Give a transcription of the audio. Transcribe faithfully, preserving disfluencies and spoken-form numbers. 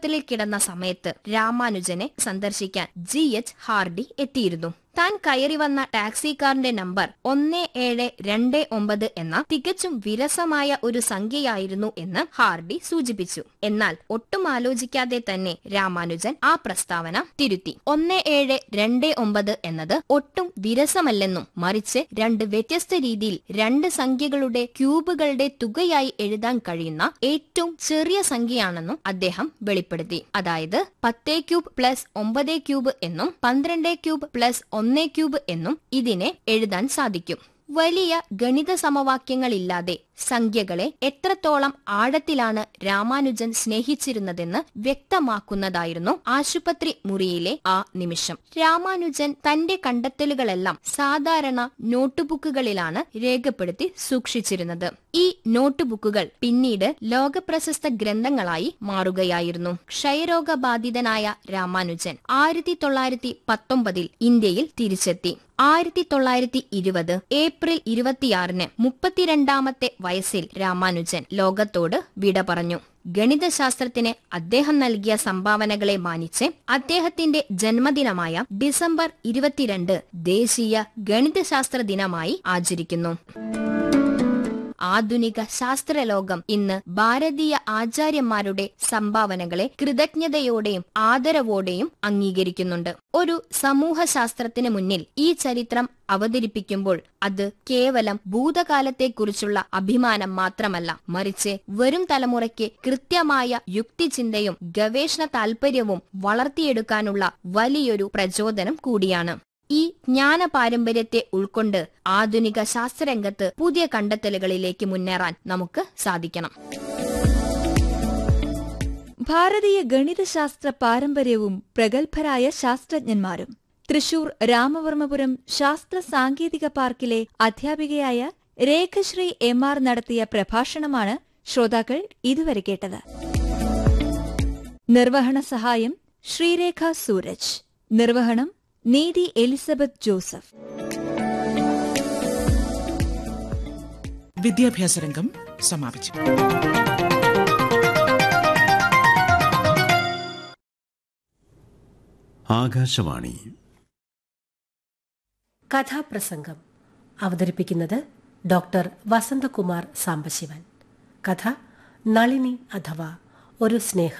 ഹോസ്പിറ്റലിൽ കിടന്ന സമയത്ത് രാമാനുജനെ സന്ദർശിക്കാൻ ജി എച്ച് ഹാർഡി എത്തിയിരുന്നു. താൻ കയറി വന്ന ടാക്സി കാറിന്റെ നമ്പർ ഒന്ന് ഏഴ് രണ്ട് ഒമ്പത് എന്ന തികച്ചും വിരസമായ ഒരു സംഖ്യയായിരുന്നു എന്ന് ഹാർഡി സൂചിപ്പിച്ചു. എന്നാൽ ഒട്ടും ആലോചിക്കാതെ തന്നെ രാമാനുജൻ ആ പ്രസ്താവന തിരുത്തി. ഒന്ന് ഏഴ് രണ്ട് ഒമ്പത് എന്നത് ഒട്ടും വിരസമല്ലെന്നും മറിച്ച് രണ്ട് വ്യത്യസ്ത രീതിയിൽ രണ്ട് സംഖ്യകളുടെ ക്യൂബുകളുടെ തുകയായി എഴുതാൻ കഴിയുന്ന ഏറ്റവും ചെറിയ സംഖ്യയാണെന്നും അദ്ദേഹം വെളിപ്പെടുത്തി. അതായത് പത്തേ ക്യൂബ് പ്ലസ് ഒമ്പത് ക്യൂബ് എന്നും പന്ത്രണ്ട് ക്യൂബ് പ്ലസ് ഒന്ന് ക്യൂബ് എന്നും ഇതിനെ എഴുതാൻ സാധിക്കും. വലിയ ഗണിത സമവാക്യങ്ങളില്ലാതെ സംഖ്യകളെ എത്രത്തോളം ആഴത്തിലാണ് രാമാനുജൻ സ്നേഹിച്ചിരുന്നതെന്ന് വ്യക്തമാക്കുന്നതായിരുന്നു ആശുപത്രി മുറിയിലെ ആ നിമിഷം. രാമാനുജൻ തന്റെ കണ്ടെത്തലുകളെല്ലാം സാധാരണ നോട്ടുബുക്കുകളിലാണ് രേഖപ്പെടുത്തി സൂക്ഷിച്ചിരുന്നത്. ഈ നോട്ടുബുക്കുകൾ പിന്നീട് ലോകപ്രശസ്ത ഗ്രന്ഥങ്ങളായി മാറുകയായിരുന്നു. ക്ഷയരോഗബാധിതനായ രാമാനുജൻ ആയിരത്തി തൊള്ളായിരത്തി പത്തൊമ്പതിൽ ഇന്ത്യയിൽ തിരിച്ചെത്തി. ആയിരത്തി തൊള്ളായിരത്തി ഇരുപത് ഏപ്രിൽ ഇരുപത്തിയാറിന് മുപ്പത്തിരണ്ടാമത്തെ വയസ്സിൽ രാമാനുജൻ ലോകത്തോട് വിട പറഞ്ഞു. ഗണിതശാസ്ത്രത്തിന് അദ്ദേഹം നൽകിയ സംഭാവനകളെ മാനിച്ച് അദ്ദേഹത്തിന്റെ ജന്മദിനമായ ഡിസംബർ ഇരുപത്തിരണ്ട് ദേശീയ ഗണിതശാസ്ത്ര ദിനമായി ആചരിക്കുന്നു. ആധുനിക ശാസ്ത്രലോകം ഇന്ന് ഭാരതീയ ആചാര്യന്മാരുടെ സംഭാവനകളെ കൃതജ്ഞതയോടെയും ആദരവോടെയും അംഗീകരിക്കുന്നുണ്ട്. ഒരു സമൂഹശാസ്ത്രത്തിന് മുന്നിൽ ഈ ചരിത്രം അവതരിപ്പിക്കുമ്പോൾ അത് കേവലം ഭൂതകാലത്തെക്കുറിച്ചുള്ള അഭിമാനം മാത്രമല്ല, മറിച്ച് വരും തലമുറയ്ക്ക് കൃത്യമായ യുക്തിചിന്തയും ഗവേഷണ താൽപര്യവും വളർത്തിയെടുക്കാനുള്ള വലിയൊരു പ്രചോദനം കൂടിയാണ്. ഈ ജ്ഞാന പാരമ്പര്യത്തെ ഉൾക്കൊണ്ട് ആധുനിക ശാസ്ത്രരംഗത്ത് പുതിയ കണ്ടെത്തലുകളിലേക്ക് മുന്നേറാൻ നമുക്ക് സാധിക്കണം. ഭാരതീയ ഗണിതശാസ്ത്ര പാരമ്പര്യവും പ്രഗത്ഭരായ ശാസ്ത്രജ്ഞന്മാരും. തൃശൂർ രാമവർമ്മപുരം ശാസ്ത്ര സാങ്കേതിക പാർക്കിലെ അധ്യാപികയായ രേഖശ്രീ എം ആർ നടത്തിയ പ്രഭാഷണമാണ് ശ്രോതാക്കൾ ഇതുവരെ കേട്ടത്. നിർവഹണ സഹായം ശ്രീരേഖ സൂരജ്. നിർവഹണം നീതി എലിസബത്ത് ജോസഫ്. വിദ്യാഭ്യാസ രംഗം സമാപിച്ചു. ആകാശവാണി കഥാപ്രസംഗം അവതരിപ്പിക്കുന്നത് ഡോക്ടർ വസന്തകുമാർ സാംബശിവൻ. കഥ നളിനി അഥവാ ഒരു സ്നേഹം.